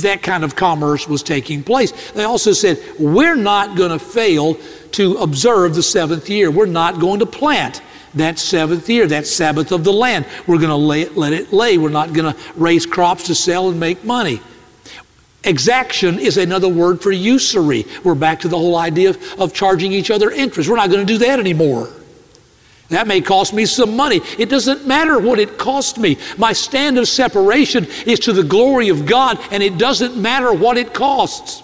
that kind of commerce was taking place. They also said, we're not going to fail to observe the seventh year. We're not going to plant that seventh year, that Sabbath of the land. We're going to let it lay. We're not going to raise crops to sell and make money. Exaction is another word for usury. We're back to the whole idea of charging each other interest. We're not going to do that anymore. That may cost me some money. It doesn't matter what it cost me. My stand of separation is to the glory of God, and it doesn't matter what it costs.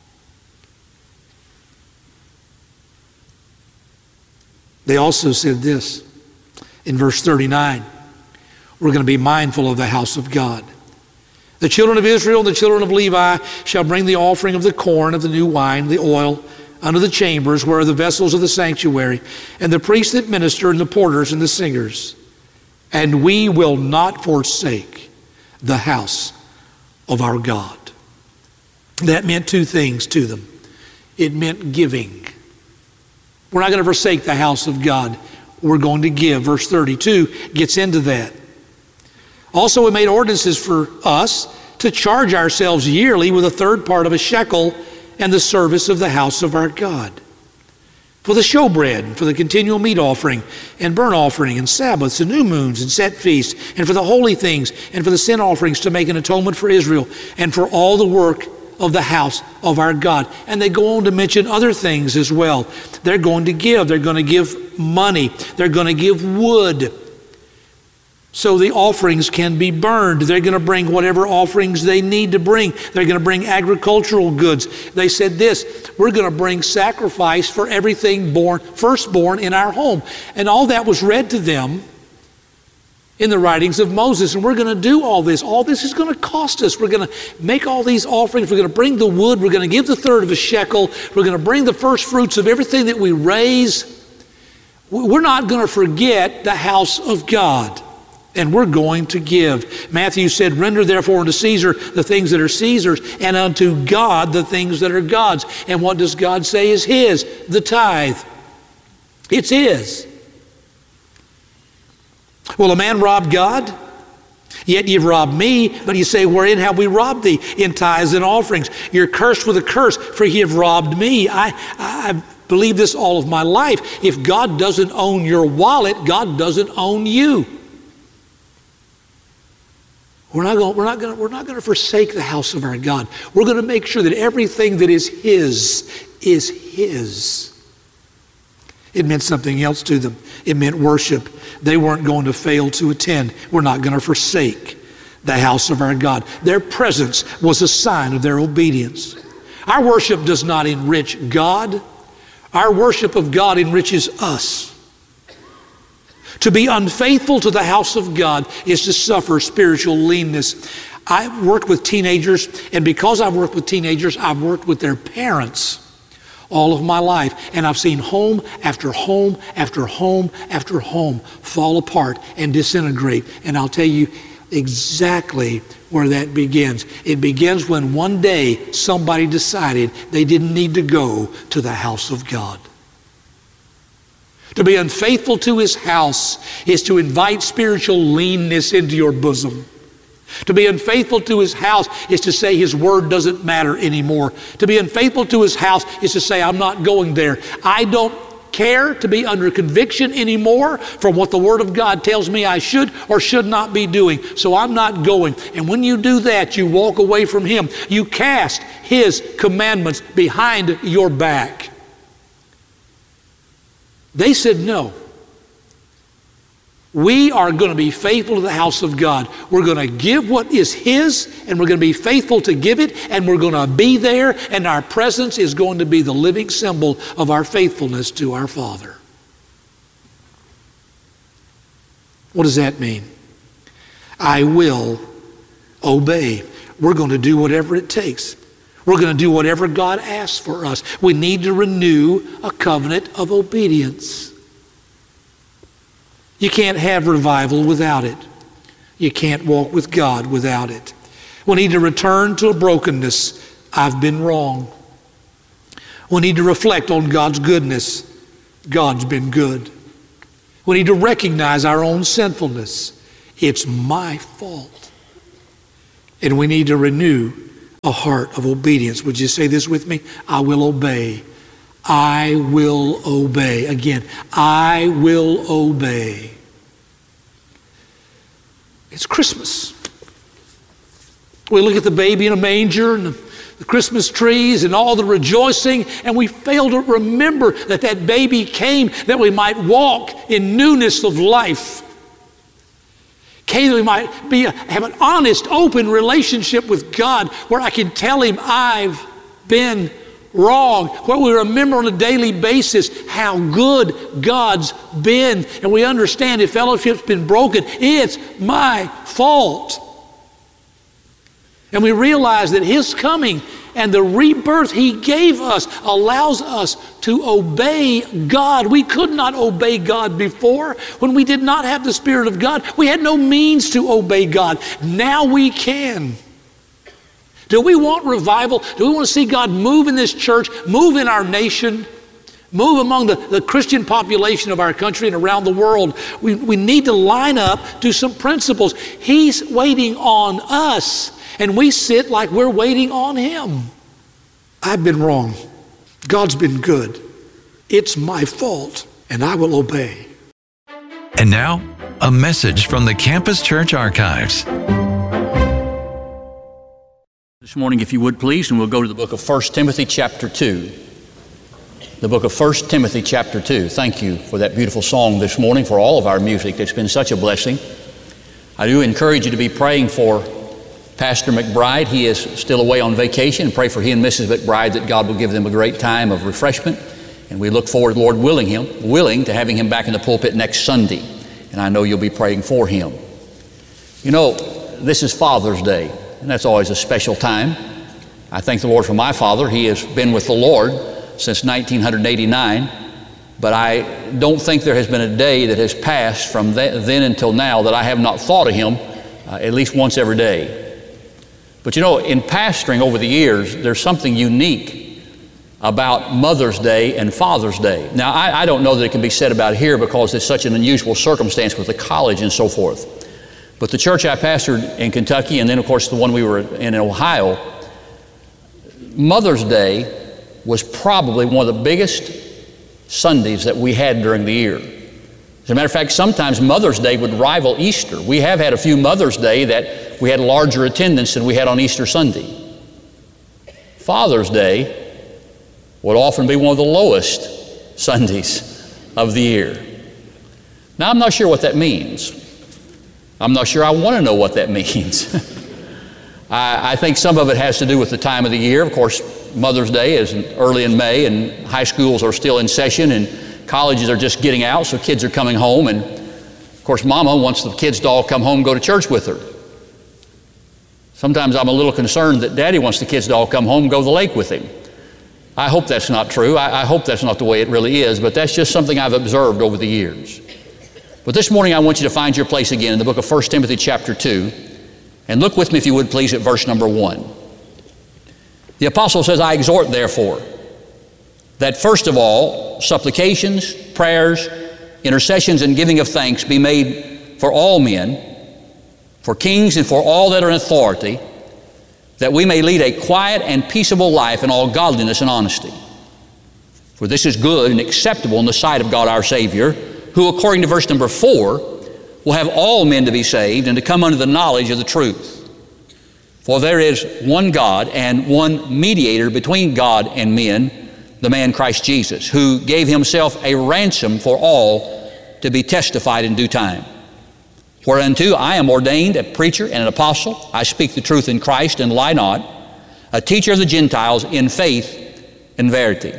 They also said this in verse 39. We're going to be mindful of the house of God. The children of Israel and the children of Levi shall bring the offering of the corn, of the new wine, the oil, unto the chambers where are the vessels of the sanctuary, and the priests that minister, and the porters and the singers. And we will not forsake the house of our God. That meant two things to them. It meant giving. We're not going to forsake the house of God. We're going to give. Verse 32 gets into that. Also, we made ordinances for us to charge ourselves yearly with a third part of a shekel and the service of the house of our God. For the showbread, for the continual meat offering, and burnt offering, and Sabbaths, and new moons, and set feasts, and for the holy things, and for the sin offerings to make an atonement for Israel, and for all the work of the house of our God. And they go on to mention other things as well. They're going to give. They're going to give money. They're going to give wood, so the offerings can be burned. They're going to bring whatever offerings they need to bring. They're going to bring agricultural goods. They said this, we're going to bring sacrifice for everything firstborn in our home. And all that was read to them in the writings of Moses. And we're going to do all this. All this is going to cost us. We're going to make all these offerings. We're going to bring the wood. We're going to give the third of a shekel. We're going to bring the first fruits of everything that we raise. We're not going to forget the house of God. And we're going to give. Matthew said, render therefore unto Caesar the things that are Caesar's, and unto God the things that are God's. And what does God say is his? The tithe. It's his. Will a man rob God? Yet you've robbed me. But you say, wherein have we robbed thee? In tithes and offerings. You're cursed with a curse, for ye have robbed me. I believe this all of my life. If God doesn't own your wallet, God doesn't own you. We're not going to forsake the house of our God. We're going to make sure that everything that is his is his. It meant something else to them. It meant worship. They weren't going to fail to attend. We're not going to forsake the house of our God. Their presence was a sign of their obedience. Our worship does not enrich God. Our worship of God enriches us. To be unfaithful to the house of God is to suffer spiritual leanness. I've worked with teenagers, and because I've worked with teenagers, I've worked with their parents all of my life. And I've seen home after home after home after home fall apart and disintegrate. And I'll tell you exactly where that begins. It begins when one day somebody decided they didn't need to go to the house of God. To be unfaithful to his house is to invite spiritual leanness into your bosom. To be unfaithful to his house is to say his word doesn't matter anymore. To be unfaithful to his house is to say, I'm not going there. I don't care to be under conviction anymore from what the Word of God tells me I should or should not be doing. So I'm not going. And when you do that, you walk away from him. You cast his commandments behind your back. They said no. We are going to be faithful to the house of God. We're going to give what is his, and we're going to be faithful to give it, and we're going to be there, and our presence is going to be the living symbol of our faithfulness to our Father. What does that mean? I will obey. We're going to do whatever it takes. We're going to do whatever God asks for us. We need to renew a covenant of obedience. You can't have revival without it. You can't walk with God without it. We need to return to a brokenness. I've been wrong. We need to reflect on God's goodness. God's been good. We need to recognize our own sinfulness. It's my fault. And we need to renew a heart of obedience. Would you say this with me? I will obey. I will obey. Again, I will obey. It's Christmas. We look at the baby in a manger and the Christmas trees and all the rejoicing, and we fail to remember that that baby came that we might walk in newness of life. Came that we might have an honest, open relationship with God where I can tell Him I've been wrong, where we remember on a daily basis how good God's been, and we understand if fellowship's been broken, it's my fault. And we realize that His coming and the rebirth He gave us allows us to obey God. We could not obey God before. When we did not have the Spirit of God, we had no means to obey God. Now we can. Do we want revival? Do we want to see God move in this church, move in our nation, move among the Christian population of our country and around the world? We need to line up to some principles. He's waiting on us, and we sit like we're waiting on Him. I've been wrong. God's been good. It's my fault, and I will obey. And now, a message from the Campus Church Archives. This morning, if you would please, and we'll go to the book of 1 Timothy chapter 2. The book of 1 Timothy chapter 2. Thank you for that beautiful song this morning, for all of our music. It's been such a blessing. I do encourage you to be praying for Pastor McBride. He is still away on vacation. Pray for he and Mrs. McBride that God will give them a great time of refreshment. And we look forward, Lord willing, to having him back in the pulpit next Sunday. And I know you'll be praying for him. You know, this is Father's Day, and that's always a special time. I thank the Lord for my father. He has been with the Lord since 1989. But I don't think there has been a day that has passed from then until now that I have not thought of him at least once every day. But you know, in pastoring over the years, there's something unique about Mother's Day and Father's Day. Now, I don't know that it can be said about here because it's such an unusual circumstance with the college and so forth. But the church I pastored in Kentucky, and then of course the one we were in Ohio, Mother's Day was probably one of the biggest Sundays that we had during the year. As a matter of fact, sometimes Mother's Day would rival Easter. We have had a few Mother's Day that we had larger attendance than we had on Easter Sunday. Father's Day would often be one of the lowest Sundays of the year. Now, I'm not sure what that means. I'm not sure I want to know what that means. I think some of it has to do with the time of the year. Of course, Mother's Day is early in May, and high schools are still in session, and colleges are just getting out, so kids are coming home. And of course, Mama wants the kids to all come home and go to church with her. Sometimes I'm a little concerned that Daddy wants the kids to all come home and go to the lake with him. I hope that's not true. I hope that's not the way it really is, but that's just something I've observed over the years. But this morning I want you to find your place again in the book of 1 Timothy chapter 2, and look with me, if you would please, at verse number 1. The apostle says, I exhort therefore that first of all supplications, prayers, intercessions, and giving of thanks be made for all men, for kings and for all that are in authority, that we may lead a quiet and peaceable life in all godliness and honesty. For this is good and acceptable in the sight of God our Savior, who, according to verse number 4, will have all men to be saved and to come under the knowledge of the truth. For there is one God and one mediator between God and men, the man Christ Jesus, who gave himself a ransom for all to be testified in due time. Whereunto I am ordained a preacher and an apostle. I speak the truth in Christ and lie not, a teacher of the Gentiles in faith and verity.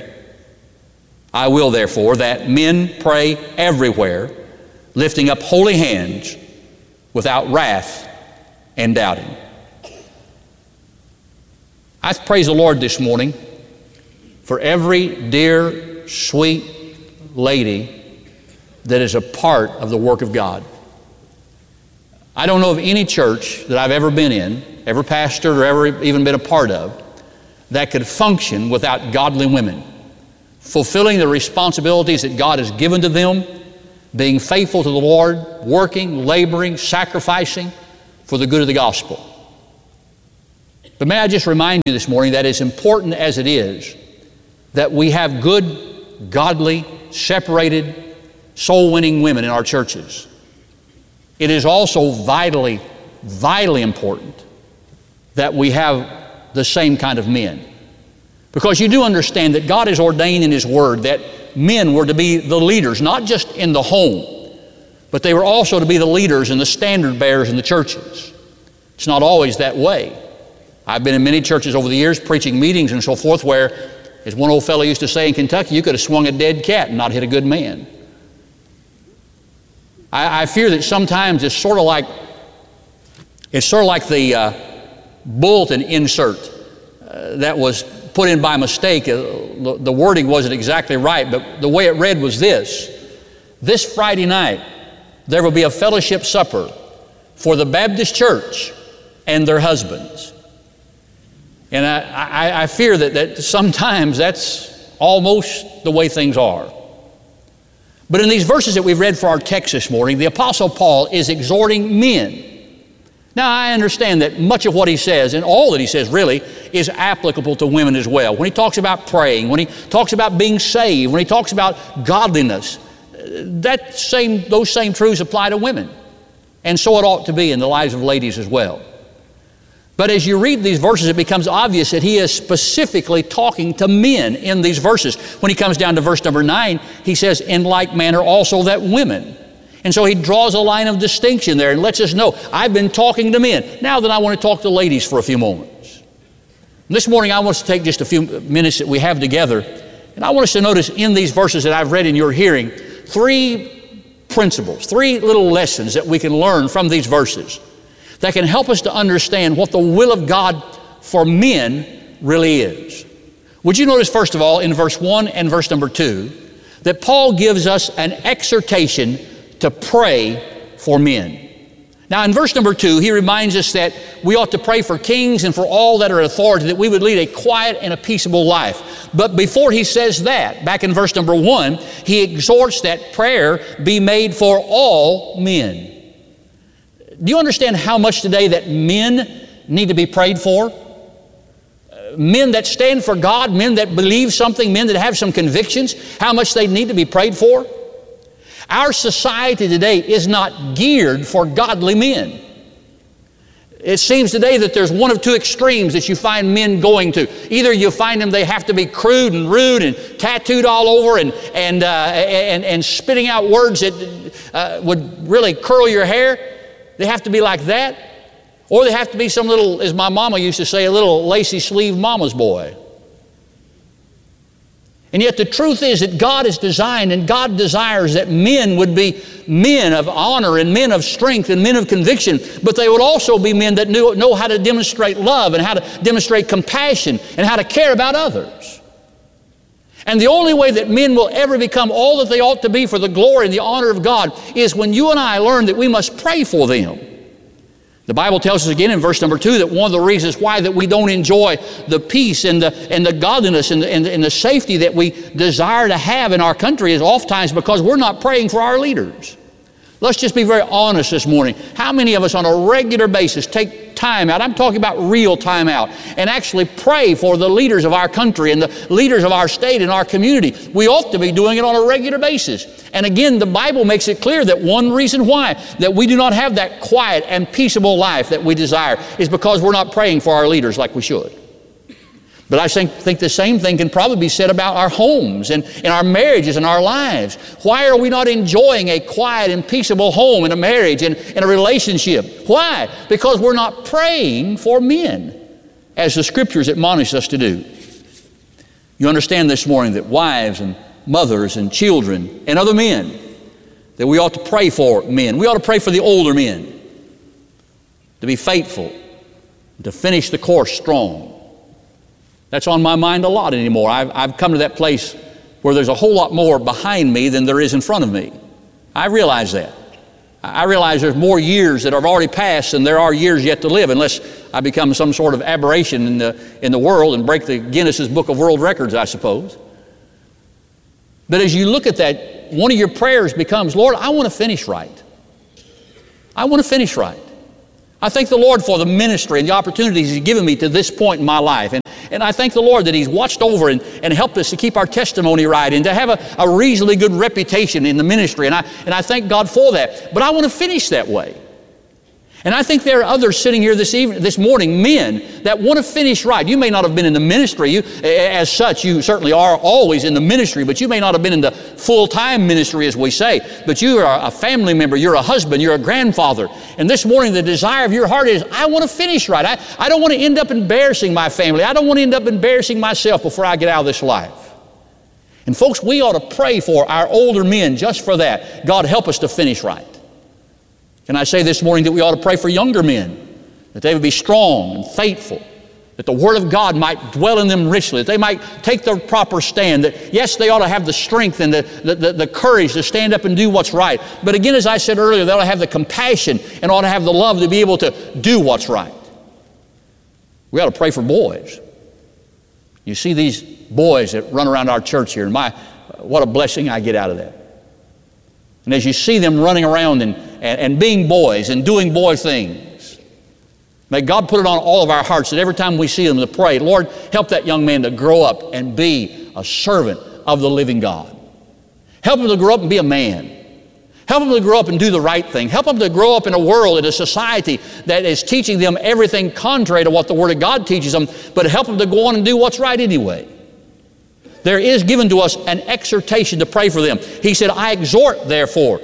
I will therefore that men pray everywhere, lifting up holy hands without wrath and doubting. I praise the Lord this morning for every dear, sweet lady that is a part of the work of God. I don't know of any church that I've ever been in, ever pastored, or ever even been a part of, that could function without godly women, fulfilling the responsibilities that God has given to them, being faithful to the Lord, working, laboring, sacrificing for the good of the gospel. But may I just remind you this morning that as important as it is that we have good, godly, separated, soul-winning women in our churches, it is also vitally, vitally important that we have the same kind of men. Because you do understand that God has ordained in His Word that men were to be the leaders, not just in the home, but they were also to be the leaders and the standard bearers in the churches. It's not always that way. I've been in many churches over the years preaching meetings and so forth where, as one old fellow used to say in Kentucky, you could have swung a dead cat and not hit a good man. I fear that sometimes it's sort of like the bulletin insert that was put in by mistake. The wording wasn't exactly right, but the way it read was this Friday night there will be a fellowship supper for the Baptist church and their husbands. And I fear that sometimes that's almost the way things are. But in these verses that we've read for our text this morning, the Apostle Paul is exhorting men. Now, I understand that much of what he says, and all that he says really, is applicable to women as well. When he talks about praying, when he talks about being saved, when he talks about godliness, those same truths apply to women. And so it ought to be in the lives of ladies as well. But as you read these verses, it becomes obvious that he is specifically talking to men in these verses. When he comes down to verse number 9, he says, in like manner also that women. And so he draws a line of distinction there and lets us know, I've been talking to men. Now then I want to talk to ladies for a few moments. And this morning I want us to take just a few minutes that we have together, and I want us to notice in these verses that I've read in your hearing, three principles, three little lessons that we can learn from these verses that can help us to understand what the will of God for men really is. Would you notice, first of all, in verse 1 and verse number 2, that Paul gives us an exhortation to pray for men. Now, in verse number 2, he reminds us that we ought to pray for kings and for all that are in authority, that we would lead a quiet and a peaceable life. But before he says that, back in verse number 1, he exhorts that prayer be made for all men. Do you understand how much today that men need to be prayed for? Men that stand for God, men that believe something, men that have some convictions, how much they need to be prayed for? Our society today is not geared for godly men. It seems today that there's one of two extremes that you find men going to. Either you find them, they have to be crude and rude and tattooed all over and spitting out words that would really curl your hair. They have to be like that. Or they have to be some little, as my mama used to say, a little lacy sleeve mama's boy. And yet the truth is that God is designed and God desires that men would be men of honor and men of strength and men of conviction, but they would also be men that know how to demonstrate love and how to demonstrate compassion and how to care about others. And the only way that men will ever become all that they ought to be for the glory and the honor of God is when you and I learn that we must pray for them. The Bible tells us again in verse number 2 that one of the reasons why that we don't enjoy the peace and the godliness and the safety that we desire to have in our country is oftentimes because we're not praying for our leaders. Let's just be very honest this morning. How many of us on a regular basis take time out, I'm talking about real time out, and actually pray for the leaders of our country and the leaders of our state and our community? We ought to be doing it on a regular basis. And again, the Bible makes it clear that one reason why that we do not have that quiet and peaceable life that we desire is because we're not praying for our leaders like we should. But I think the same thing can probably be said about our homes and our marriages and our lives. Why are we not enjoying a quiet and peaceable home and a marriage and a relationship? Why? Because we're not praying for men, as the Scriptures admonish us to do. You understand this morning that wives and mothers and children and other men, that we ought to pray for men. We ought to pray for the older men to be faithful, to finish the course strong. That's on my mind a lot anymore. I've come to that place where there's a whole lot more behind me than there is in front of me. I realize that. I realize there's more years that have already passed than there are years yet to live, unless I become some sort of aberration in the world and break the Guinness's Book of World Records, I suppose. But as you look at that, one of your prayers becomes, Lord, I want to finish right. I want to finish right. I thank the Lord for the ministry and the opportunities He's given me to this point in my life. And I thank the Lord that He's watched over and helped us to keep our testimony right and to have a reasonably good reputation in the ministry. And I thank God for that. But I want to finish that way. And I think there are others sitting here this morning, men, that want to finish right. You may not have been in the ministry. As such, you certainly are always in the ministry, but you may not have been in the full-time ministry, as we say. But you are a family member, you're a husband, you're a grandfather. And this morning, the desire of your heart is, I want to finish right. I don't want to end up embarrassing my family. I don't want to end up embarrassing myself before I get out of this life. And folks, we ought to pray for our older men just for that. God, help us to finish right. Can I say this morning that we ought to pray for younger men, that they would be strong and faithful, that the Word of God might dwell in them richly, that they might take their proper stand, that yes, they ought to have the strength and the courage to stand up and do what's right. But again, as I said earlier, they ought to have the compassion and ought to have the love to be able to do what's right. We ought to pray for boys. You see these boys that run around our church here, and what a blessing I get out of that. And as you see them running around and being boys and doing boy things, may God put it on all of our hearts that every time we see them to pray, Lord, help that young man to grow up and be a servant of the living God. Help him to grow up and be a man. Help him to grow up and do the right thing. Help him to grow up in a world, in a society that is teaching them everything contrary to what the Word of God teaches them, but help them to go on and do what's right anyway. There is given to us an exhortation to pray for them. He said, I exhort, therefore,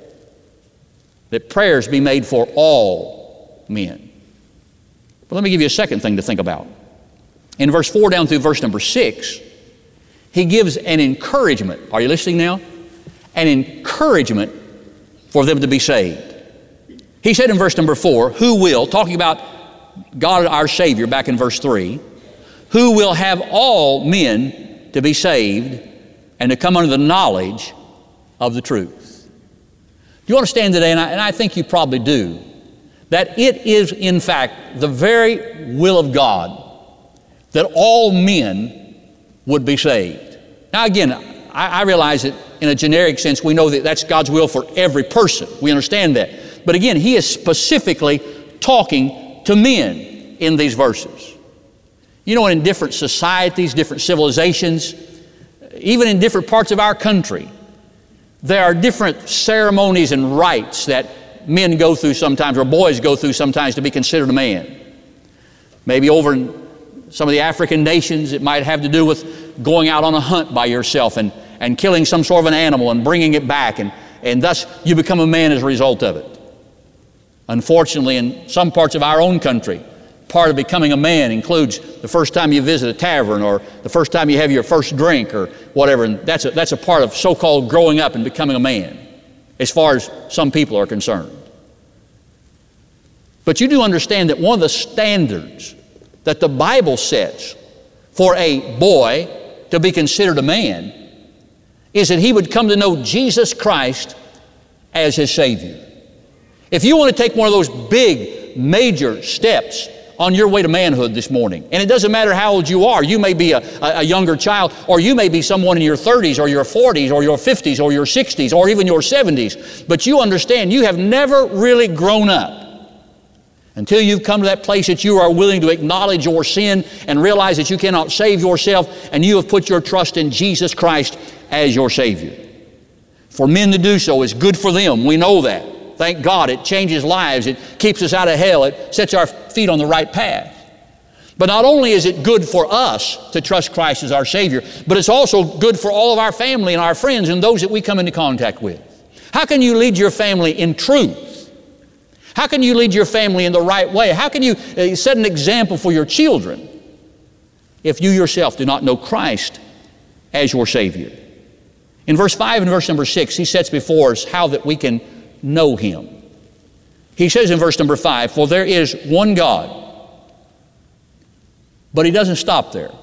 that prayers be made for all men. But let me give you a second thing to think about. In verse 4 down through verse number 6, he gives an encouragement. Are you listening now? An encouragement for them to be saved. He said in verse number 4, who will, talking about God our Savior back in verse 3, who will have all men to be saved and to come under the knowledge of the truth. Do you understand today, and I think you probably do, that it is in fact the very will of God that all men would be saved. Now again, I realize that in a generic sense we know that that's God's will for every person. We understand that. But again, He is specifically talking to men in these verses. You know, in different societies, different civilizations, even in different parts of our country, there are different ceremonies and rites that men go through sometimes, or boys go through sometimes, to be considered a man. Maybe over in some of the African nations, it might have to do with going out on a hunt by yourself and killing some sort of an animal and bringing it back, and thus you become a man as a result of it. Unfortunately, in some parts of our own country, part of becoming a man includes the first time you visit a tavern or the first time you have your first drink or whatever, and that's a part of so-called growing up and becoming a man, as far as some people are concerned. But you do understand that one of the standards that the Bible sets for a boy to be considered a man is that he would come to know Jesus Christ as his Savior. If you want to take one of those big, major steps on your way to manhood this morning, and it doesn't matter how old you are, you may be a younger child, or you may be someone in your 30s or your 40s or your 50s or your 60s or even your 70s, but you understand you have never really grown up until you've come to that place that you are willing to acknowledge your sin and realize that you cannot save yourself, and you have put your trust in Jesus Christ as your Savior. For men to do so is good for them. We know that. Thank God. It changes lives. It keeps us out of hell. It sets our feet on the right path. But not only is it good for us to trust Christ as our Savior, but it's also good for all of our family and our friends and those that we come into contact with. How can you lead your family in truth? How can you lead your family in the right way? How can you set an example for your children if you yourself do not know Christ as your Savior? In verse 5 and verse number 6, he sets before us how that we can know Him. He says in verse number 5, for there is one God. But he doesn't stop there.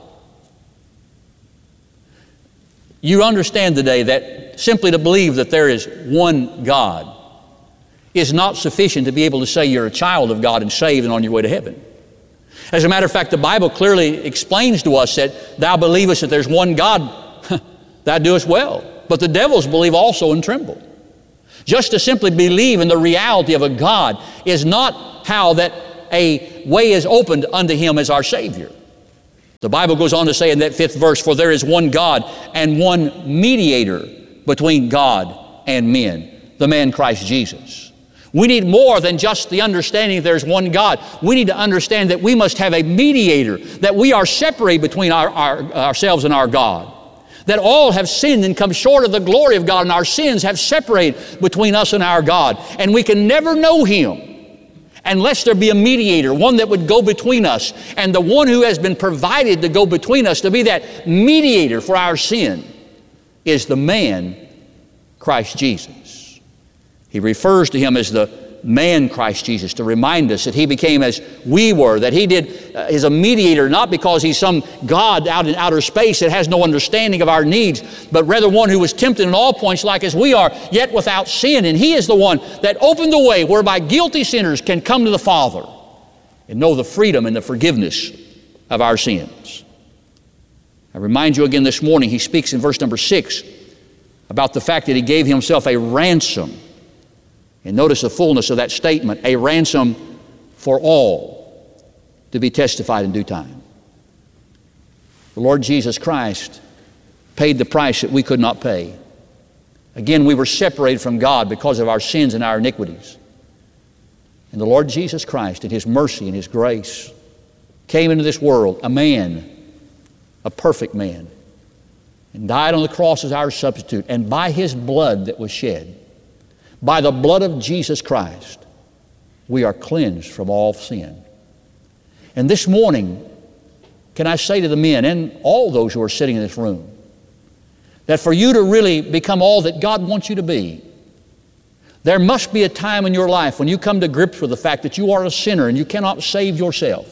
You understand today that simply to believe that there is one God is not sufficient to be able to say you're a child of God and saved and on your way to heaven. As a matter of fact, the Bible clearly explains to us that thou believest that there's one God, thou doest well. But the devils believe also and tremble. Just to simply believe in the reality of a God is not how that a way is opened unto Him as our Savior. The Bible goes on to say in that 5th verse, "For there is one God and one mediator between God and men, the man Christ Jesus." We need more than just the understanding that there's one God. We need to understand that we must have a mediator, that we are separated between ourselves and our God, that all have sinned and come short of the glory of God, and our sins have separated between us and our God. And we can never know Him unless there be a mediator, one that would go between us. And the one who has been provided to go between us, to be that mediator for our sin, is the man Christ Jesus. He refers to Him as the man Christ Jesus to remind us that He became as we were, that He is a mediator, not because He's some God out in outer space that has no understanding of our needs, but rather one who was tempted in all points like as we are, yet without sin. And He is the one that opened the way whereby guilty sinners can come to the Father and know the freedom and the forgiveness of our sins. I remind you again this morning, He speaks in verse number 6 about the fact that He gave Himself a ransom. And notice the fullness of that statement, a ransom for all to be testified in due time. The Lord Jesus Christ paid the price that we could not pay. Again, we were separated from God because of our sins and our iniquities. And the Lord Jesus Christ, in His mercy and His grace, came into this world, a man, a perfect man, and died on the cross as our substitute. And by His blood that was shed, by the blood of Jesus Christ, we are cleansed from all sin. And this morning, can I say to the men and all those who are sitting in this room, that for you to really become all that God wants you to be, there must be a time in your life when you come to grips with the fact that you are a sinner and you cannot save yourself.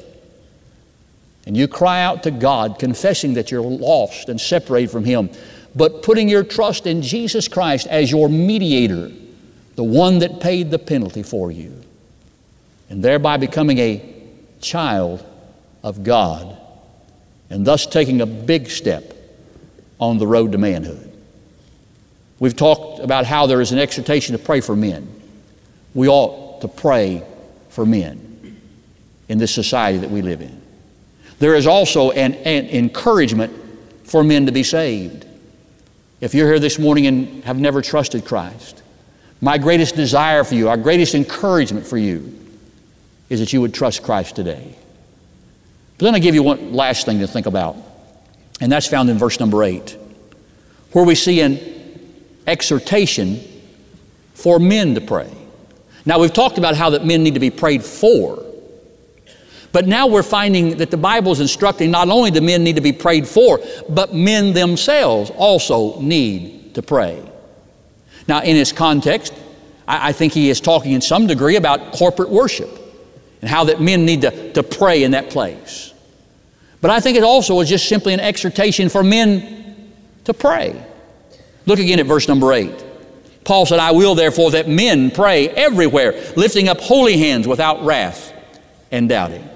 And you cry out to God, confessing that you're lost and separated from Him, but putting your trust in Jesus Christ as your mediator, the one that paid the penalty for you, and thereby becoming a child of God, and thus taking a big step on the road to manhood. We've talked about how there is an exhortation to pray for men. We ought to pray for men in this society that we live in. There is also an encouragement for men to be saved. If you're here this morning and have never trusted Christ, my greatest desire for you, our greatest encouragement for you, is that you would trust Christ today. But then I give you one last thing to think about, and that's found in verse number 8, where we see an exhortation for men to pray. Now, we've talked about how that men need to be prayed for, but now we're finding that the Bible is instructing not only do men need to be prayed for, but men themselves also need to pray. Now, in its context, I think he is talking in some degree about corporate worship and how that men need to pray in that place. But I think it also is just simply an exhortation for men to pray. Look again at verse number 8. Paul said, "I will therefore that men pray everywhere, lifting up holy hands without wrath and doubting."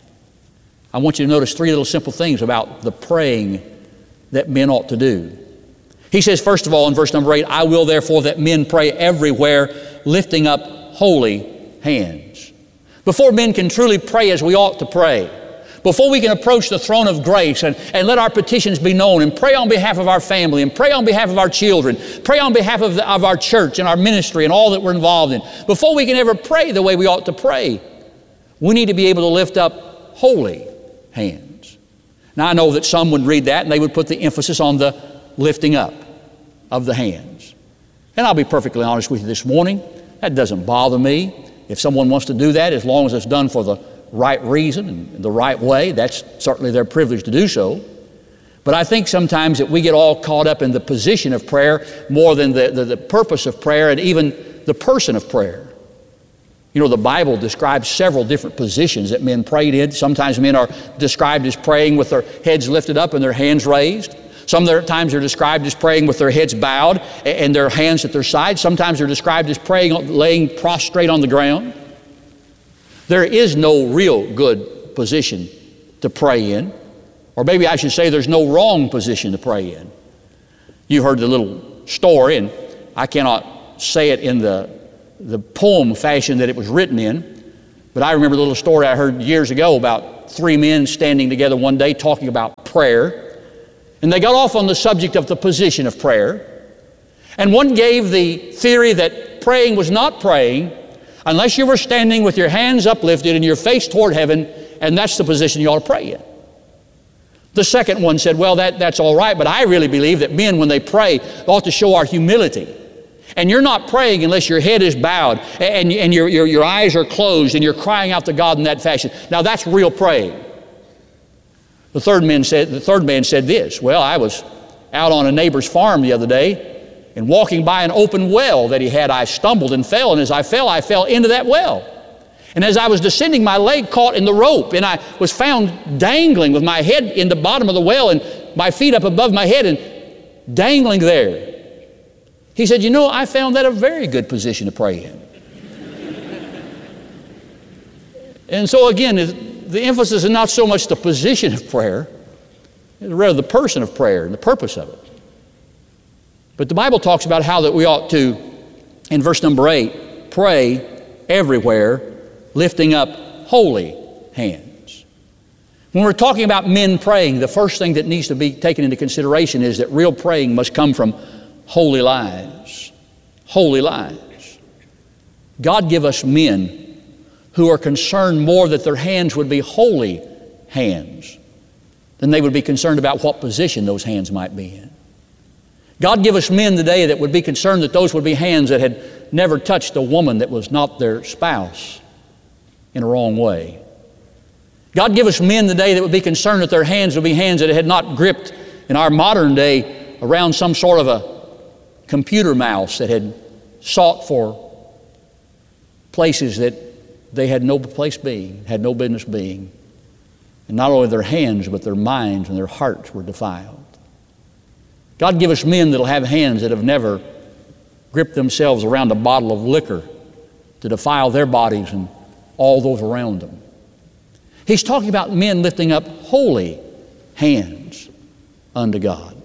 I want you to notice 3 little simple things about the praying that men ought to do. He says, first of all, in verse number 8, "I will therefore that men pray everywhere, lifting up holy hands." Before men can truly pray as we ought to pray, before we can approach the throne of grace and let our petitions be known and pray on behalf of our family and pray on behalf of our children, pray on behalf of our church and our ministry and all that we're involved in, before we can ever pray the way we ought to pray, we need to be able to lift up holy hands. Now, I know that some would read that and they would put the emphasis on the lifting up of the hands. And I'll be perfectly honest with you this morning, that doesn't bother me. If someone wants to do that, as long as it's done for the right reason and the right way, that's certainly their privilege to do so. But I think sometimes that we get all caught up in the position of prayer more than the purpose of prayer and even the person of prayer. You know, the Bible describes several different positions that men prayed in. Sometimes men are described as praying with their heads lifted up and their hands raised. Sometimes they're described as praying with their heads bowed and their hands at their sides. Sometimes they're described as praying, laying prostrate on the ground. There is no real good position to pray in. Or maybe I should say there's no wrong position to pray in. You heard the little story, and I cannot say it in the poem fashion that it was written in, but I remember the little story I heard years ago about three men standing together one day talking about prayer. And they got off on the subject of the position of prayer. And one gave the theory that praying was not praying unless you were standing with your hands uplifted and your face toward heaven, and that's the position you ought to pray in. The second one said, well, that's all right, but I really believe that men, when they pray, ought to show our humility. And you're not praying unless your head is bowed and your eyes are closed and you're crying out to God in that fashion. Now that's real praying. The third man said this, well, I was out on a neighbor's farm the other day, and walking by an open well that he had, I stumbled and fell, and as I fell into that well. And as I was descending, my leg caught in the rope, and I was found dangling with my head in the bottom of the well and my feet up above my head and dangling there. He said, you know, I found that a very good position to pray in. And so again, the emphasis is not so much the position of prayer, it's rather the person of prayer and the purpose of it. But the Bible talks about how that we ought to, in verse number 8, pray everywhere, lifting up holy hands. When we're talking about men praying, the first thing that needs to be taken into consideration is that real praying must come from holy lives. Holy lives. God give us men who are concerned more that their hands would be holy hands than they would be concerned about what position those hands might be in. God give us men today that would be concerned that those would be hands that had never touched a woman that was not their spouse in a wrong way. God give us men today that would be concerned that their hands would be hands that had not gripped in our modern day around some sort of a computer mouse that had sought for places that they had no place being, had no business being. And not only their hands, but their minds and their hearts were defiled. God give us men that'll have hands that have never gripped themselves around a bottle of liquor to defile their bodies and all those around them. He's talking about men lifting up holy hands unto God.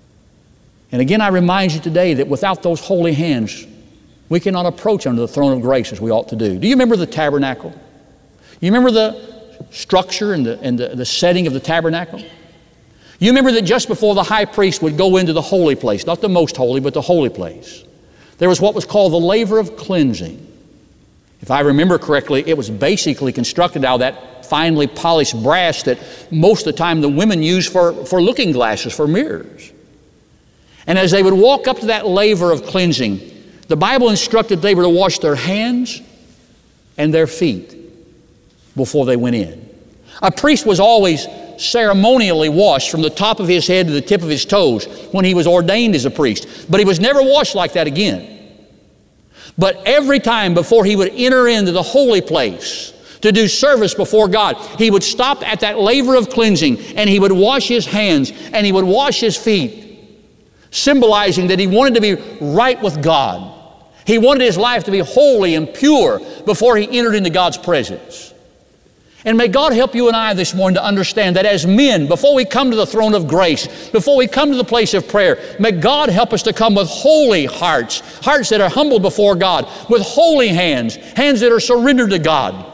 And again, I remind you today that without those holy hands, we cannot approach unto the throne of grace as we ought to do. Do you remember the tabernacle? You remember the structure and the setting of the tabernacle? You remember that just before the high priest would go into the holy place, not the most holy, but the holy place, there was what was called the laver of cleansing. If I remember correctly, it was basically constructed out of that finely polished brass that most of the time the women used for looking glasses, for mirrors. And as they would walk up to that laver of cleansing, the Bible instructed they were to wash their hands and their feet before they went in. A priest was always ceremonially washed from the top of his head to the tip of his toes when he was ordained as a priest. But he was never washed like that again. But every time before he would enter into the holy place to do service before God, he would stop at that laver of cleansing and he would wash his hands and he would wash his feet, symbolizing that he wanted to be right with God. He wanted his life to be holy and pure before he entered into God's presence. And may God help you and I this morning to understand that as men, before we come to the throne of grace, before we come to the place of prayer, may God help us to come with holy hearts, hearts that are humbled before God, with holy hands, hands that are surrendered to God,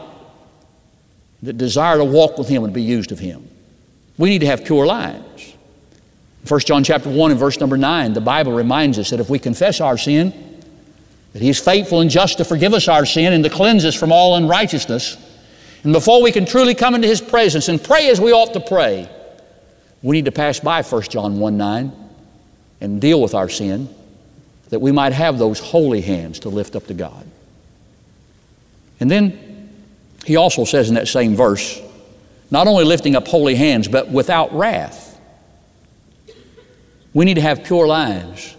that desire to walk with Him and be used of Him. We need to have pure lives. 1 John chapter 1 and verse number 9, the Bible reminds us that if we confess our sin, that He is faithful and just to forgive us our sin and to cleanse us from all unrighteousness. And before we can truly come into His presence and pray as we ought to pray, we need to pass by 1 John 1:9 and deal with our sin, that we might have those holy hands to lift up to God. And then he also says in that same verse, not only lifting up holy hands, but without wrath. We need to have pure lives.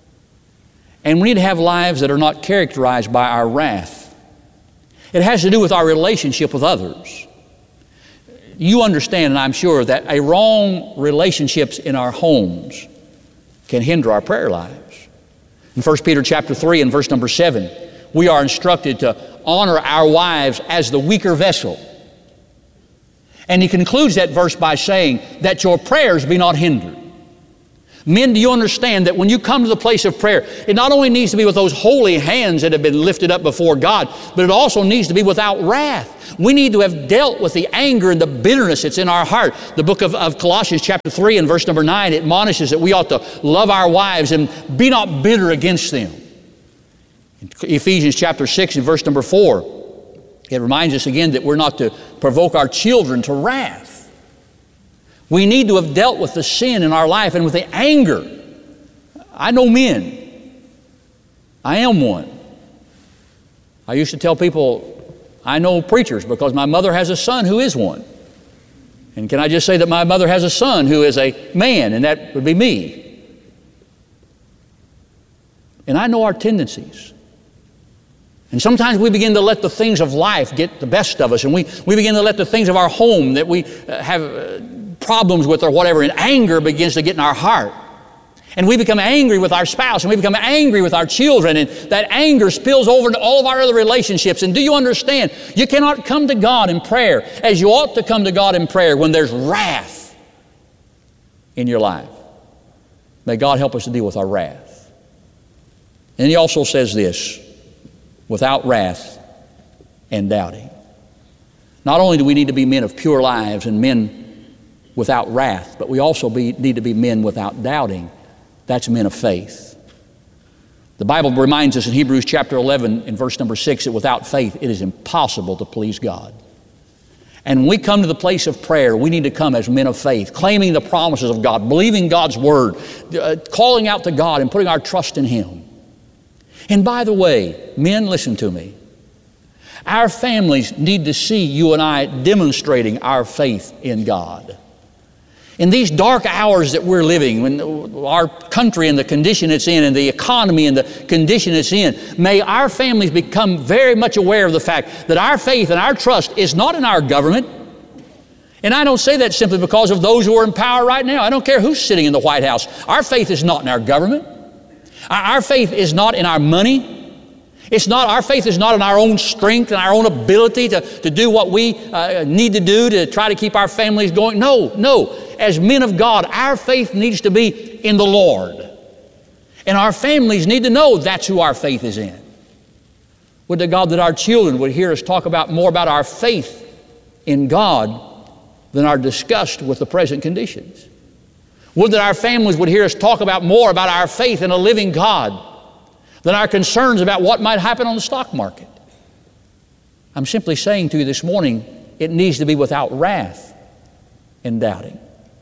And we need to have lives that are not characterized by our wrath. It has to do with our relationship with others. You understand, and I'm sure, that a wrong relationships in our homes can hinder our prayer lives. In 1 Peter chapter 3 and verse number 7, we are instructed to honor our wives as the weaker vessel. And he concludes that verse by saying that your prayers be not hindered. Men, do you understand that when you come to the place of prayer, it not only needs to be with those holy hands that have been lifted up before God, but it also needs to be without wrath. We need to have dealt with the anger and the bitterness that's in our heart. The book of Colossians chapter 3 and verse number 9 admonishes that we ought to love our wives and be not bitter against them. In Ephesians chapter 6 and verse number 4, it reminds us again that we're not to provoke our children to wrath. We need to have dealt with the sin in our life and with the anger. I know men. I am one. I used to tell people, I know preachers because my mother has a son who is one. And can I just say that my mother has a son who is a man, and that would be me. And I know our tendencies. And sometimes we begin to let the things of life get the best of us, and we begin to let the things of our home that we have problems with or whatever, and anger begins to get in our heart. And we become angry with our spouse, and we become angry with our children, and that anger spills over into all of our other relationships. And do you understand? You cannot come to God in prayer as you ought to come to God in prayer when there's wrath in your life. May God help us to deal with our wrath. And he also says this, without wrath and doubting. Not only do we need to be men of pure lives and men without wrath, but we also need to be men without doubting. That's men of faith. The Bible reminds us in Hebrews chapter 11 in verse number 6 that without faith it is impossible to please God. And when we come to the place of prayer, we need to come as men of faith, claiming the promises of God, believing God's word, calling out to God and putting our trust in Him. And by the way, men, listen to me. Our families need to see you and I demonstrating our faith in God. In these dark hours that we're living, when our country and the condition it's in, and the economy and the condition it's in, may our families become very much aware of the fact that our faith and our trust is not in our government. And I don't say that simply because of those who are in power right now. I don't care who's sitting in the White House. Our faith is not in our government. Our faith is not in our money. Our faith is not in our own strength and our own ability to do what we need to do to try to keep our families going. No. As men of God, our faith needs to be in the Lord. And our families need to know that's who our faith is in. Would to God that our children would hear us talk more about our faith in God than our disgust with the present conditions. Would that our families would hear us talk more about our faith in a living God than our concerns about what might happen on the stock market. I'm simply saying to you this morning, it needs to be without wrath and doubting.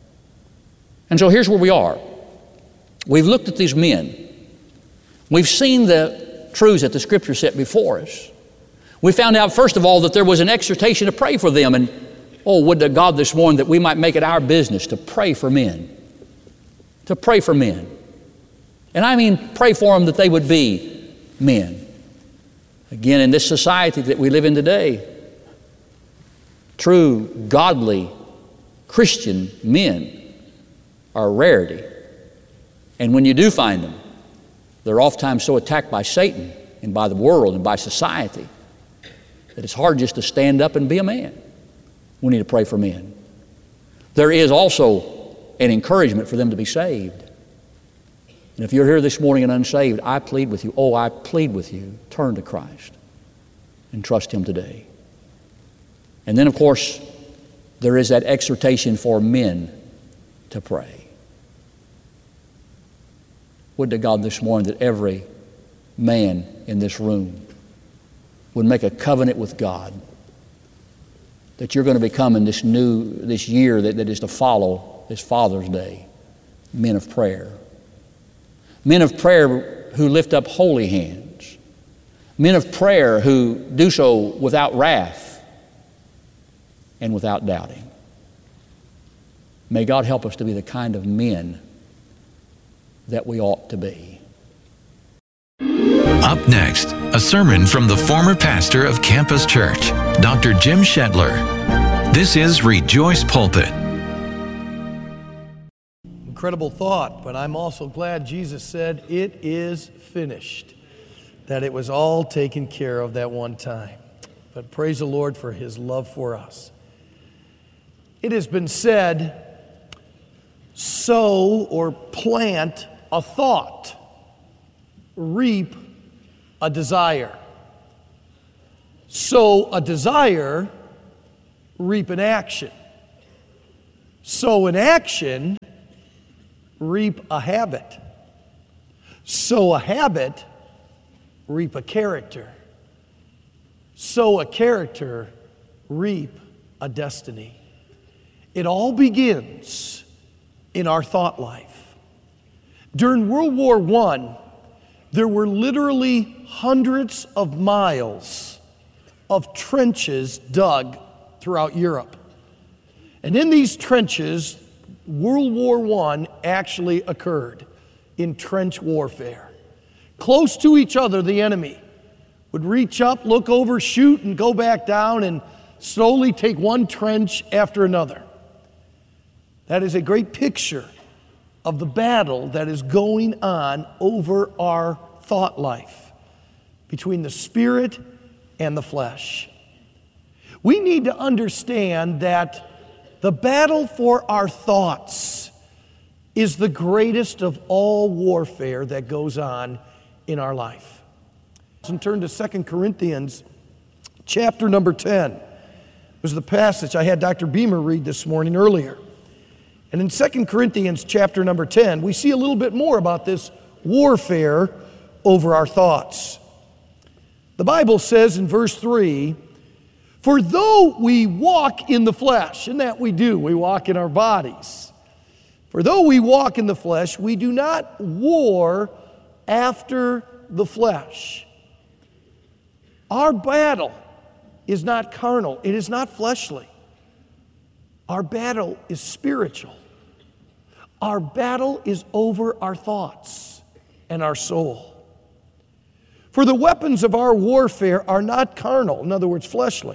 And so here's where we are. We've looked at these men. We've seen the truths that the Scripture set before us. We found out, first of all, that there was an exhortation to pray for them. And would to God this morning that we might make it our business to pray for men. To pray for men. And I mean pray for them that they would be men. Again, in this society that we live in today, true, godly, Christian men are a rarity. And when you do find them, they're oftentimes so attacked by Satan and by the world and by society that it's hard just to stand up and be a man. We need to pray for men. There is also an encouragement for them to be saved. And if you're here this morning and unsaved, I plead with you, turn to Christ and trust Him today. And then, of course, there is that exhortation for men to pray. Would to God this morning that every man in this room would make a covenant with God that you're going to become in this year that is to follow this Father's Day, men of prayer. Men of prayer who lift up holy hands. Men of prayer who do so without wrath and without doubting. May God help us to be the kind of men that we ought to be. Up next, a sermon from the former pastor of Campus Church, Dr. Jim Shedler. This is Rejoice Pulpit. Incredible thought, but I'm also glad Jesus said, "It is finished," that it was all taken care of that one time. But praise the Lord for His love for us. It has been said sow or plant a thought, reap a desire. Sow a desire, reap an action. Sow an action, reap a habit. Sow a habit, reap a character. Sow a character, reap a destiny. It all begins in our thought life. During World War I, there were literally hundreds of miles of trenches dug throughout Europe. And in these trenches, World War I actually occurred in trench warfare. Close to each other, the enemy would reach up, look over, shoot, and go back down and slowly take one trench after another. That is a great picture of the battle that is going on over our thought life between the spirit and the flesh. We need to understand that the battle for our thoughts is the greatest of all warfare that goes on in our life. And turn to 2 Corinthians chapter number 10. It was the passage I had Dr. Beamer read this morning earlier. And in 2 Corinthians chapter number 10, we see a little bit more about this warfare over our thoughts. The Bible says in verse 3, "For though we walk in the flesh," and that we do, we walk in our bodies. "For though we walk in the flesh, we do not war after the flesh." Our battle is not carnal. It is not fleshly. Our battle is spiritual. Our battle is over our thoughts and our soul. "For the weapons of our warfare are not carnal," in other words, fleshly,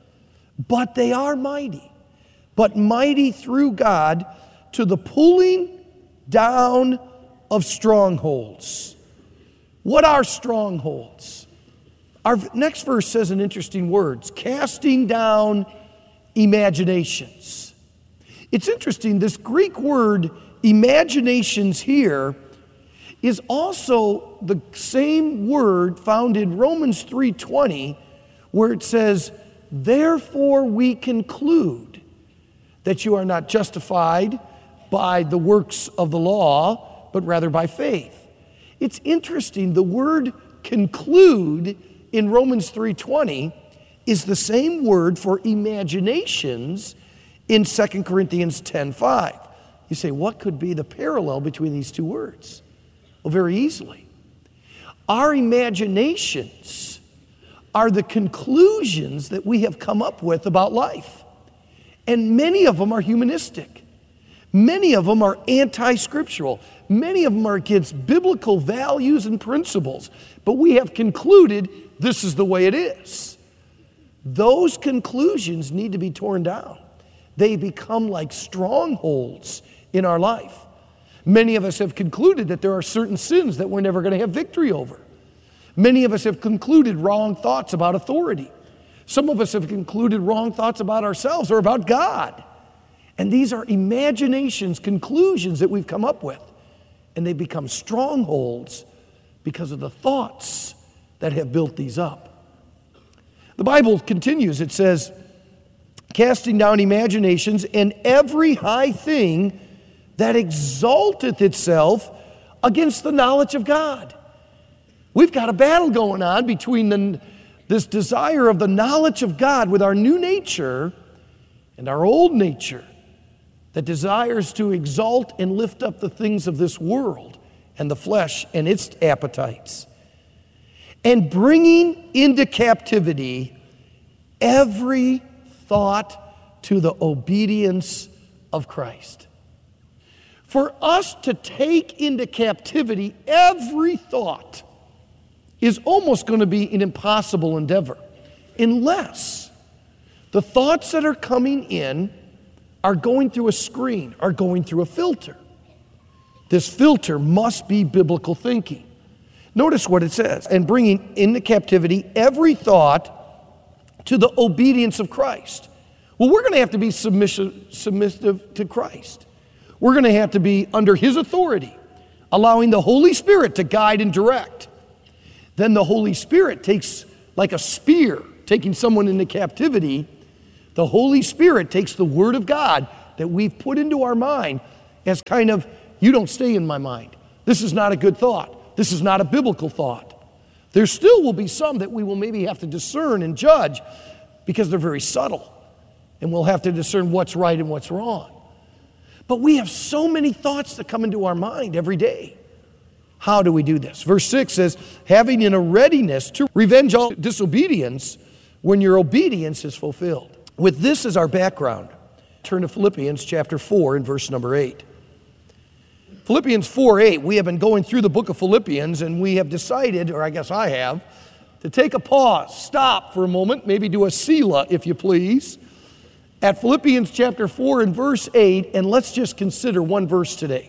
"but they are mighty, but mighty through God to the pulling down of strongholds." What are strongholds? Our next verse says an interesting words, casting down imaginations. It's interesting, this Greek word imaginations here is also the same word found in Romans 3:20, where it says, "Therefore we conclude that you are not justified by the works of the law, but rather by faith." It's interesting, the word conclude in Romans 3:20 is the same word for imaginations in 2 Corinthians 10:5. You say, what could be the parallel between these two words? Well, very easily. Our imaginations are the conclusions that we have come up with about life. And many of them are humanistic. Many of them are anti-scriptural. Many of them are against biblical values and principles. But we have concluded this is the way it is. Those conclusions need to be torn down. They become like strongholds in our life. Many of us have concluded that there are certain sins that we're never going to have victory over. Many of us have concluded wrong thoughts about authority. Some of us have concluded wrong thoughts about ourselves or about God. And these are imaginations, conclusions that we've come up with. And they become strongholds because of the thoughts that have built these up. The Bible continues, it says, casting down imaginations and every high thing that exalteth itself against the knowledge of God. We've got a battle going on between this desire of the knowledge of God with our new nature and our old nature that desires to exalt and lift up the things of this world and the flesh and its appetites. And bringing into captivity every thought to the obedience of Christ. For us to take into captivity every thought is almost going to be an impossible endeavor unless the thoughts that are coming in are going through a screen, are going through a filter. This filter must be biblical thinking. Notice what it says, and bringing into captivity every thought to the obedience of Christ. Well, we're going to have to be submissive to Christ. We're going to have to be under his authority, allowing the Holy Spirit to guide and direct. Then the Holy Spirit takes, like a spear, taking someone into captivity. The Holy Spirit takes the Word of God that we've put into our mind as kind of, you don't stay in my mind. This is not a good thought. This is not a biblical thought. There still will be some that we will maybe have to discern and judge because they're very subtle. And we'll have to discern what's right and what's wrong. But we have so many thoughts that come into our mind every day. How do we do this? Verse 6 says, having in a readiness to revenge all disobedience when your obedience is fulfilled. With this as our background, turn to Philippians chapter 4 and verse number 8. Philippians 4:8, we have been going through the book of Philippians, and we have decided, or I guess I have, to take a pause, stop for a moment, maybe do a Selah, if you please, at Philippians chapter 4 and verse 8, and let's just consider one verse today.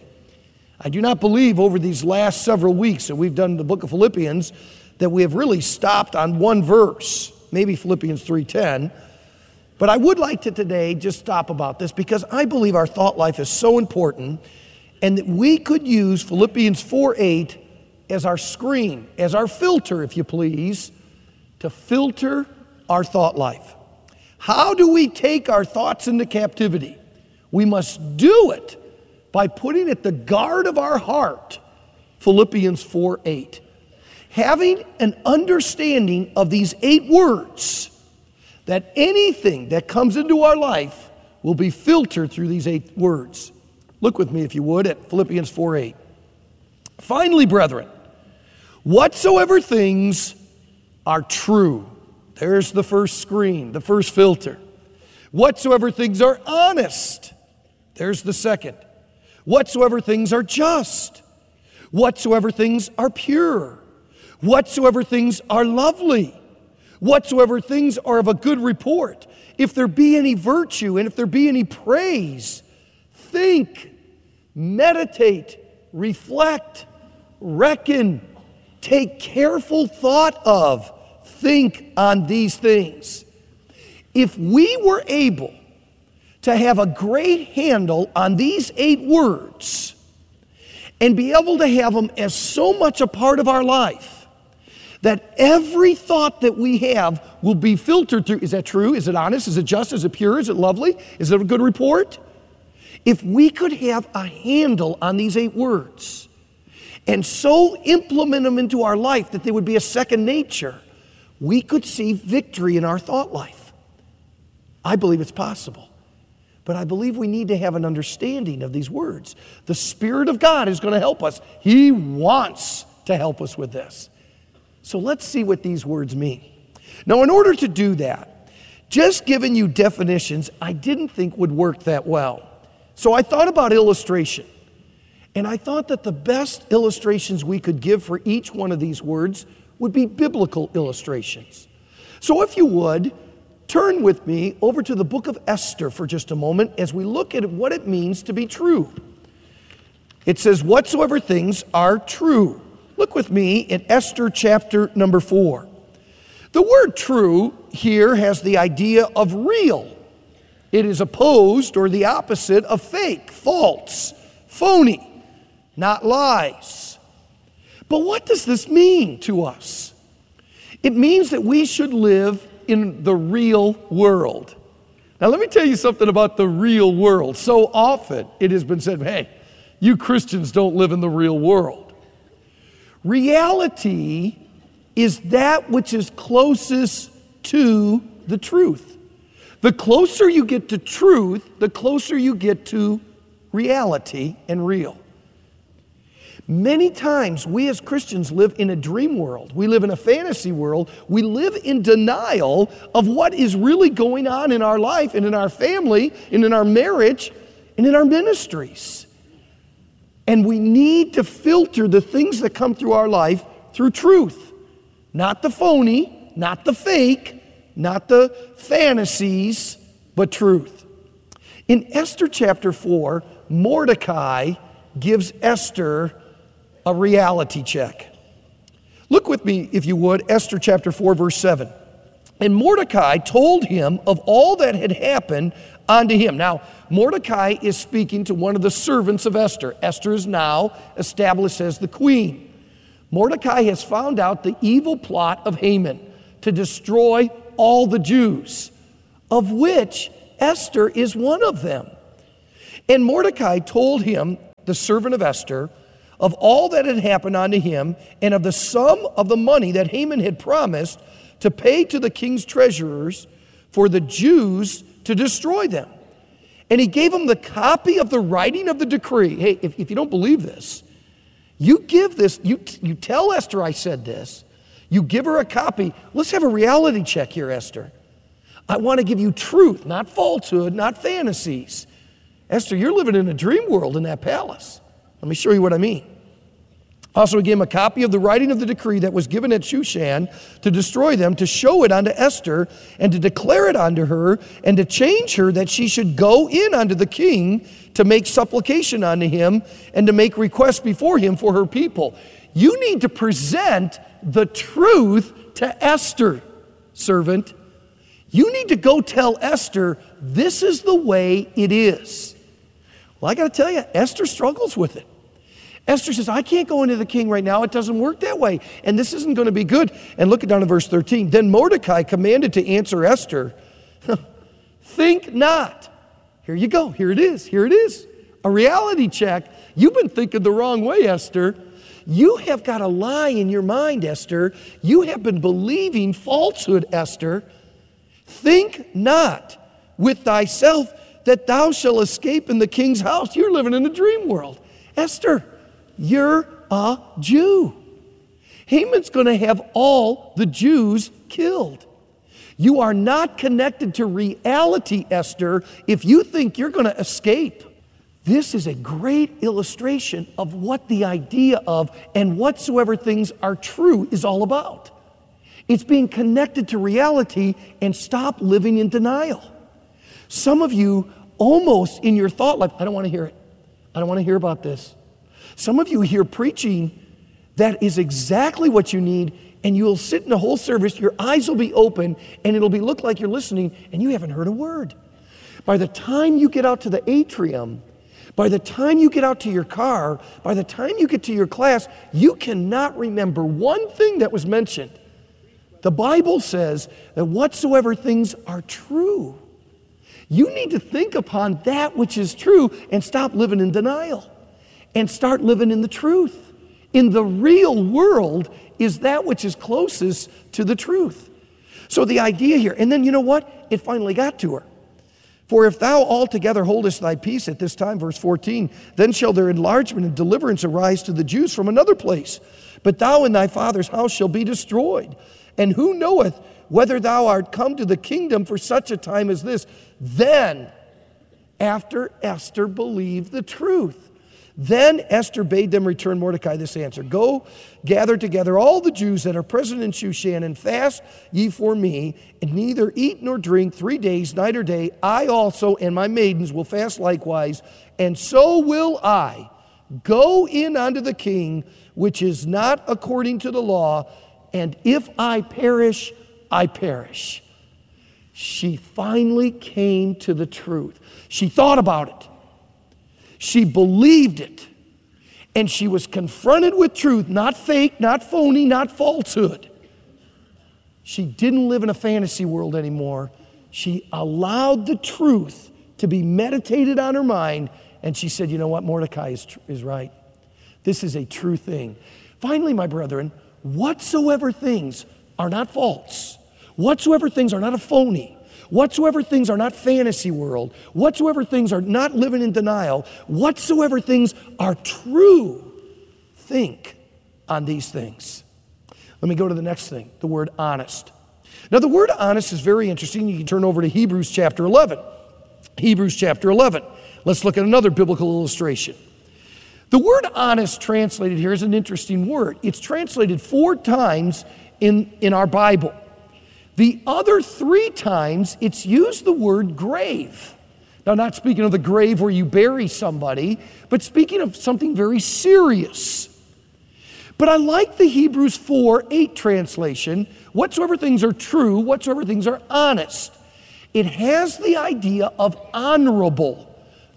I do not believe over these last several weeks that we've done the book of Philippians that we have really stopped on one verse, maybe Philippians 3:10, but I would like to today just stop about this because I believe our thought life is so important and that we could use Philippians 4:8 as our screen, as our filter, if you please, to filter our thought life. How do we take our thoughts into captivity? We must do it by putting at the guard of our heart Philippians 4:8. Having an understanding of these 8 words, that anything that comes into our life will be filtered through these 8 words. Look with me, if you would, at Philippians 4:8. Finally, brethren, whatsoever things are true. There's the first screen, the first filter. Whatsoever things are honest. There's the second. Whatsoever things are just. Whatsoever things are pure. Whatsoever things are lovely. Whatsoever things are of a good report. If there be any virtue and if there be any praise, think, meditate, reflect, reckon, take careful thought of, think on these things. If we were able to have a great handle on these 8 words and be able to have them as so much a part of our life that every thought that we have will be filtered through, is that true? Is it honest? Is it just? Is it pure? Is it lovely? Is it a good report? If we could have a handle on these 8 words and so implement them into our life that they would be a second nature, we could see victory in our thought life. I believe it's possible. But I believe we need to have an understanding of these words. The Spirit of God is going to help us. He wants to help us with this. So let's see what these words mean. Now, in order to do that, just giving you definitions I didn't think would work that well. So I thought about illustration. And I thought that the best illustrations we could give for each one of these words would be biblical illustrations. So if you would, turn with me over to the book of Esther for just a moment as we look at what it means to be true. It says, whatsoever things are true. Look with me at Esther chapter number 4. The word true here has the idea of real. It is opposed or the opposite of fake, false, phony, not lies. But what does this mean to us? It means that we should live in the real world. Now let me tell you something about the real world. So often it has been said, hey, you Christians don't live in the real world. Reality is that which is closest to the truth. The closer you get to truth, the closer you get to reality and real. Many times we as Christians live in a dream world. We live in a fantasy world. We live in denial of what is really going on in our life and in our family and in our marriage and in our ministries. And we need to filter the things that come through our life through truth. Not the phony, not the fake, not the fantasies, but truth. In Esther chapter 4, Mordecai gives Esther a reality check. Look with me, if you would, Esther chapter 4, verse 7. And Mordecai told him of all that had happened unto him. Now, Mordecai is speaking to one of the servants of Esther. Esther is now established as the queen. Mordecai has found out the evil plot of Haman to destroy all the Jews, of which Esther is one of them. And Mordecai told him, the servant of Esther, of all that had happened unto him, and of the sum of the money that Haman had promised to pay to the king's treasurers for the Jews to destroy them. And he gave him the copy of the writing of the decree. Hey, if you don't believe this, you give this, you tell Esther I said this, you give her a copy. Let's have a reality check here, Esther. I want to give you truth, not falsehood, not fantasies. Esther, you're living in a dream world in that palace. Let me show you what I mean. Also, he gave him a copy of the writing of the decree that was given at Shushan to destroy them, to show it unto Esther, and to declare it unto her, and to change her that she should go in unto the king to make supplication unto him, and to make request before him for her people. You need to present the truth to Esther, servant. You need to go tell Esther, this is the way it is. Well, I got to tell you, Esther struggles with it. Esther says, I can't go into the king right now. It doesn't work that way. And this isn't going to be good. And look down at verse 13. Then Mordecai commanded to answer Esther, think not. Here you go. Here it is. Here it is. A reality check. You've been thinking the wrong way, Esther. You have got a lie in your mind, Esther. You have been believing falsehood, Esther. Think not with thyself that thou shalt escape in the king's house. You're living in a dream world. Esther, you're a Jew. Haman's going to have all the Jews killed. You are not connected to reality, Esther, if you think you're going to escape. This is a great illustration of what the idea of and whatsoever things are true is all about. It's being connected to reality and stop living in denial. Some of you almost in your thought life, I don't want to hear it. I don't want to hear about this. Some of you hear preaching that is exactly what you need, and you'll sit in the whole service, your eyes will be open, and it'll look like you're listening, and you haven't heard a word. By the time you get out to the atrium, by the time you get out to your car, by the time you get to your class, you cannot remember one thing that was mentioned. The Bible says that whatsoever things are true, you need to think upon that which is true and stop living in denial and start living in the truth. In the real world is that which is closest to the truth. So the idea here, and then you know what? It finally got to her. For if thou altogether holdest thy peace at this time, verse 14, then shall their enlargement and deliverance arise to the Jews from another place. But thou and thy father's house shall be destroyed. And who knoweth whether thou art come to the kingdom for such a time as this? Then, after Esther believed the truth, then Esther bade them return Mordecai this answer. Go, gather together all the Jews that are present in Shushan, and fast ye for me, and neither eat nor drink 3 days, night or day. I also and my maidens will fast likewise, and so will I go in unto the king, which is not according to the law, and if I perish, I perish. She finally came to the truth. She thought about it. She believed it. And she was confronted with truth, not fake, not phony, not falsehood. She didn't live in a fantasy world anymore. She allowed the truth to be meditated on her mind, and she said, you know what, Mordecai is right. This is a true thing. Finally, my brethren, whatsoever things are not false, whatsoever things are not a phony, whatsoever things are not fantasy world, whatsoever things are not living in denial, whatsoever things are true, think on these things. Let me go to the next thing, the word honest. Now, the word honest is very interesting. You can turn over to Hebrews chapter 11. Hebrews chapter 11. Let's look at another biblical illustration. The word honest translated here is an interesting word. It's translated 4 times in our Bible. The other 3 times, it's used the word grave. Now, not speaking of the grave where you bury somebody, but speaking of something very serious. But I like the Hebrews 4:8 translation, whatsoever things are true, whatsoever things are honest. it has the idea of honorable,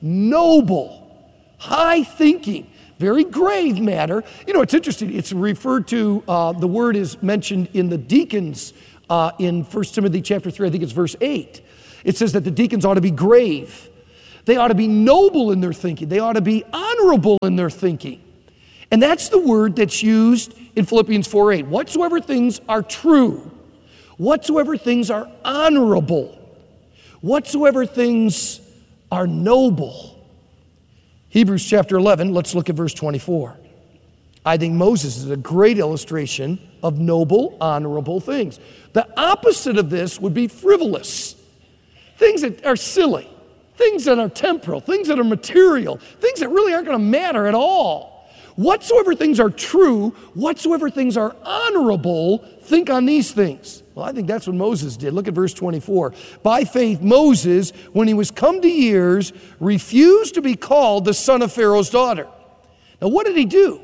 noble, high thinking, very grave matter. You know, it's interesting. It's referred to, the word is mentioned in the deacons in 1 Timothy chapter 3, I think it's verse 8. It says that the deacons ought to be grave. They ought to be noble in their thinking. They ought to be honorable in their thinking. And that's the word that's used in Philippians 4:8. Whatsoever things are true, whatsoever things are honorable, whatsoever things are noble. Hebrews chapter 11, let's look at verse 24. I think Moses is a great illustration of noble, honorable things. The opposite of this would be frivolous. Things that are silly, things that are temporal, things that are material, things that really aren't going to matter at all. Whatsoever things are true, whatsoever things are honorable, think on these things. Well, I think that's what Moses did. Look at verse 24. By faith, Moses, when he was come to years, refused to be called the son of Pharaoh's daughter. Now, what did he do?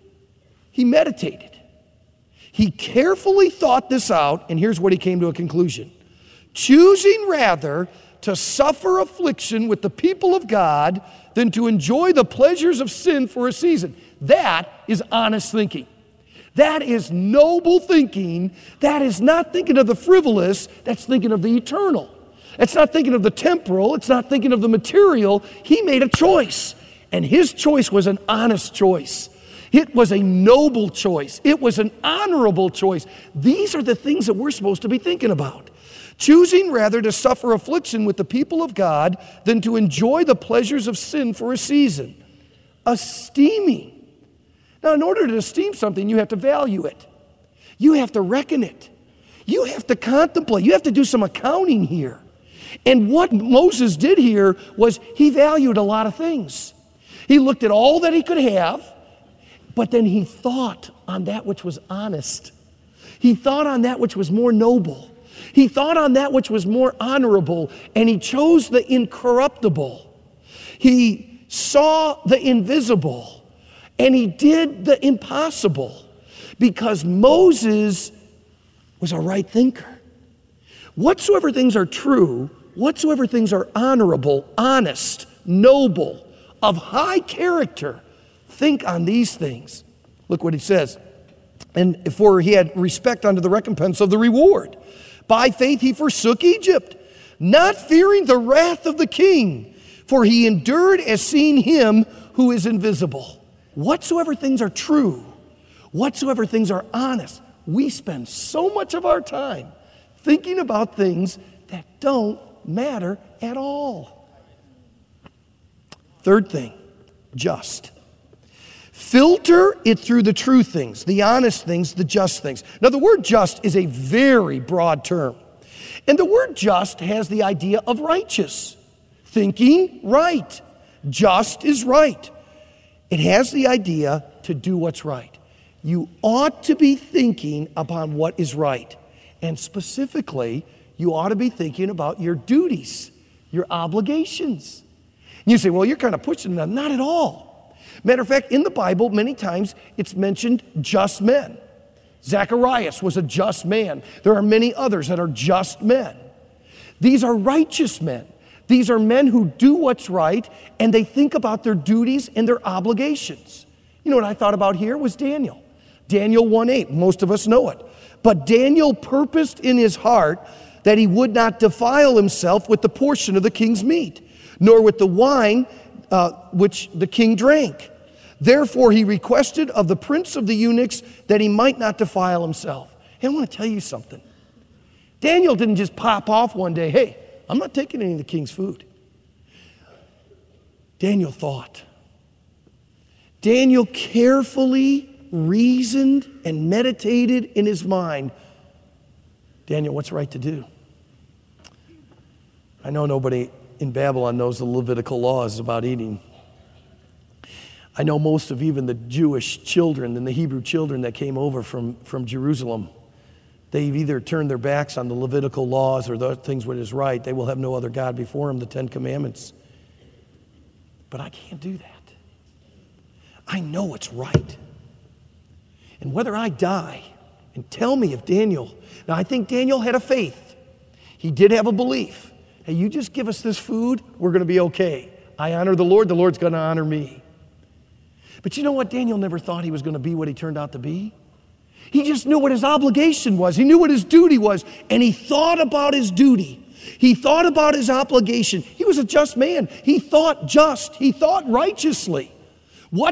He meditated. He carefully thought this out, and here's what he came to a conclusion. Choosing rather to suffer affliction with the people of God than to enjoy the pleasures of sin for a season. That is honest thinking. That is noble thinking. That is not thinking of the frivolous. That's thinking of the eternal. It's not thinking of the temporal. It's not thinking of the material. He made a choice, and his choice was an honest choice. It was a noble choice. It was an honorable choice. These are the things that we're supposed to be thinking about. Choosing rather to suffer affliction with the people of God than to enjoy the pleasures of sin for a season. Esteeming. Now, in order to esteem something, you have to value it. You have to reckon it. You have to contemplate. You have to do some accounting here. And what Moses did here was he valued a lot of things. He looked at all that he could have, but then he thought on that which was honest. He thought on that which was more noble. He thought on that which was more honorable, and he chose the incorruptible. He saw the invisible, and he did the impossible, because Moses was a right thinker. Whatsoever things are true, whatsoever things are honorable, honest, noble, of high character, think on these things. Look what he says. And for he had respect unto the recompense of the reward. By faith he forsook Egypt, not fearing the wrath of the king, for he endured as seeing him who is invisible. Whatsoever things are true, whatsoever things are honest, we spend so much of our time thinking about things that don't matter at all. Third thing, just. Filter it through the true things, the honest things, the just things. Now, the word just is a very broad term. And the word just has the idea of righteous, thinking right. Just is right. It has the idea to do what's right. You ought to be thinking upon what is right. And specifically, you ought to be thinking about your duties, your obligations. And you say, well, you're kind of pushing that. Not at all. Matter of fact, in the Bible, many times it's mentioned just men. Zacharias was a just man. There are many others that are just men. These are righteous men. These are men who do what's right, and they think about their duties and their obligations. You know what I thought about here was Daniel. Daniel 1:8, most of us know it. But Daniel purposed in his heart that he would not defile himself with the portion of the king's meat, nor with the wine which the king drank. Therefore he requested of the prince of the eunuchs that he might not defile himself. Hey, I want to tell you something. Daniel didn't just pop off one day, hey, I'm not taking any of the king's food. Daniel thought. Daniel carefully reasoned and meditated in his mind. Daniel, what's right to do? I know nobody in Babylon knows the Levitical laws about eating. I know most of even the Jewish children and the Hebrew children that came over from Jerusalem, they've either turned their backs on the Levitical laws or the things what is right. They will have no other God before him, the Ten Commandments. But I can't do that. I know what's right. And whether I die, and tell me if Daniel, now I think Daniel had a faith. He did have a belief. hey, you just give us this food, we're going to be okay. I honor the Lord's going to honor me. But you know what? Daniel never thought he was going to be what he turned out to be. He just knew what his obligation was. He knew what his duty was, and he thought about his duty. He thought about his obligation. He was a just man. He thought just. He thought righteously.